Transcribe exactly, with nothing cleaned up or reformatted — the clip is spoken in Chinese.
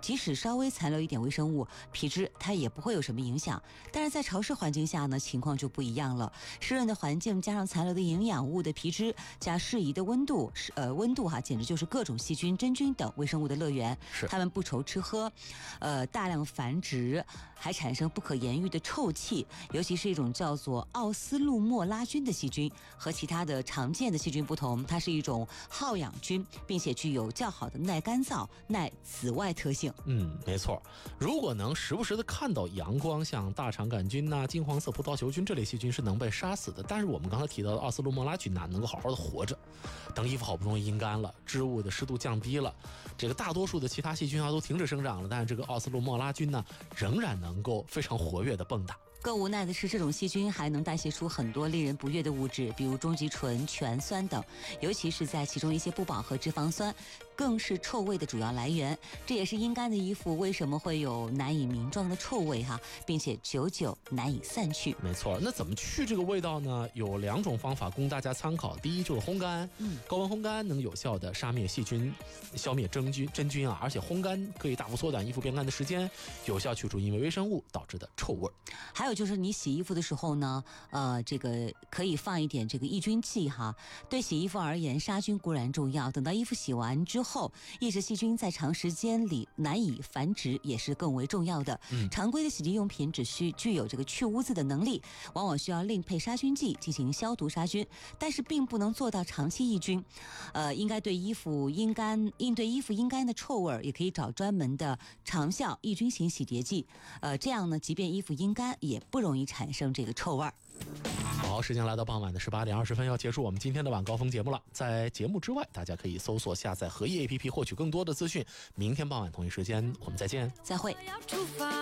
即使稍微残留一点微生物，皮脂它也不会有什么影响。但是在潮湿环境下呢，情况就不一样了。湿润的环境加上残留的营养物的皮脂，加适宜的温度，呃，温度哈，简直就是各种细菌、真菌等微生物的乐园。它们不愁吃喝，呃，大量繁殖，还产生不可言喻的臭气。尤其是一种叫做奥斯陆莫拉菌的细菌，和其他的常见的细菌不同，它是一种好氧菌，并且具有较好的耐干燥、耐紫外特性。 嗯，没错。如果能时不时的看到阳光，像大肠杆菌呐、金黄色葡萄球菌这类细菌是能被杀死的，但是我们刚才提到的奥斯陆莫拉菌呢，能够好好的活着。等衣服好不容易阴干了，织物的湿度降低了，这个大多数的其他细菌啊都停止生长了，但是这个奥斯陆莫拉菌呢，仍然能够非常活跃的蹦跶。 更无奈的是，这种细菌还能代谢出很多令人不悦的物质，比如中极醇、醛酸等，尤其是在其中一些不饱和脂肪酸，更是臭味的主要来源。这也是阴干的衣服为什么会有难以名状的臭味哈，并且久久难以散去。 没错，那怎么去这个味道呢？有两种方法供大家参考。第一就是烘干，嗯，高温烘干能有效的杀灭细菌、消灭真菌、真菌啊，而且烘干可以大幅缩短衣服变干的时间，有效去除因为微生物导致的臭味。 还有就是你洗衣服的时候呢，呃，这个可以放一点这个抑菌剂哈。对洗衣服而言，杀菌固然重要，等到衣服洗完之后，抑制细菌在长时间里难以繁殖也是更为重要的。嗯，常规的洗涤用品只需具有这个去污渍的能力，往往需要另配杀菌剂进行消毒杀菌，但是并不能做到长期抑菌。呃，应该对衣服阴干，应对衣服阴干的臭味，也可以找专门的长效抑菌型洗涤剂。呃，这样呢，即便衣服阴干，也不容易产生这个臭味。 好，时间来到傍晚的十八点二十分，要结束我们今天的晚高峰节目了。在节目之外，大家可以搜索下载合一 A P P 获取更多的资讯。明天傍晚同一时间，我们再见， 再会。